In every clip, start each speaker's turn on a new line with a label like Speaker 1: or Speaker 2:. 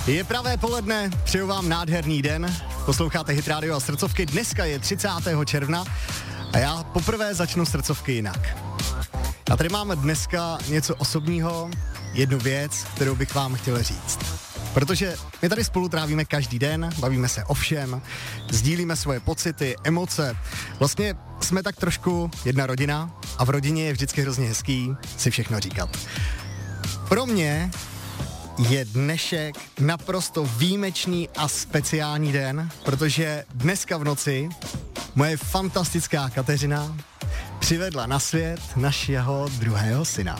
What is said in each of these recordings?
Speaker 1: Je pravé poledne, přeju vám nádherný den, posloucháte Hit Radio a srdcovky, dneska je 30. června a já poprvé začnu srdcovky jinak. A tady máme dneska něco osobního, jednu věc, kterou bych vám chtěl říct. Protože my tady spolu trávíme každý den, bavíme se o všem, sdílíme svoje pocity, emoce. Vlastně jsme tak trošku jedna rodina a v rodině je vždycky hrozně hezký si všechno říkat. Pro mě je dnešek naprosto výjimečný a speciální den, protože dneska v noci moje fantastická Kateřina přivedla na svět našeho druhého syna.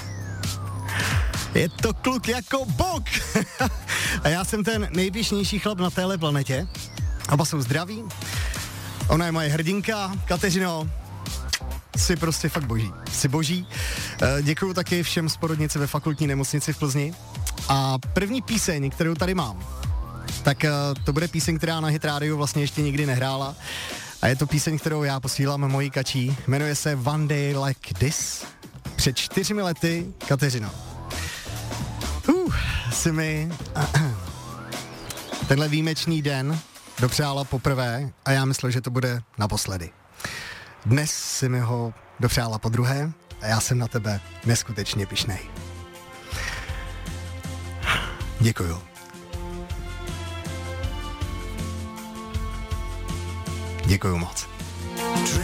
Speaker 1: Je to kluk jako bok. A já jsem ten nejpěšnější chlap na téhle planetě. Oba jsou zdraví. Ona je moje hrdinka. Kateřino, jsi prostě fakt boží. Jsi boží. Děkuju taky všem z porodnice ve fakultní nemocnici v Plzni. A první píseň, kterou tady mám, tak to bude píseň, která na Hit Radio vlastně ještě nikdy nehrála. A je to píseň, kterou já posílám mojí kačí. Jmenuje se One Day Like This. Před 4 lety, Kateřino, si mi tenhle výjimečný den dopřála poprvé a já myslel, že to bude naposledy. Dnes si mi ho dopřála podruhé a já jsem na tebe neskutečně pyšnej. Děkuju. Děkuju moc.